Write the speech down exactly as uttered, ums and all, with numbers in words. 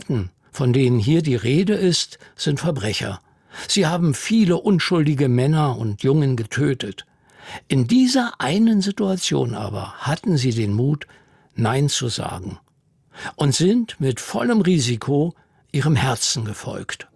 Taten, von denen hier die Rede ist, sind Verbrecher. Sie haben viele unschuldige Männer und Jungen getötet. In dieser einen Situation aber hatten sie den Mut, Nein zu sagen und sind mit vollem Risiko ihrem Herzen gefolgt.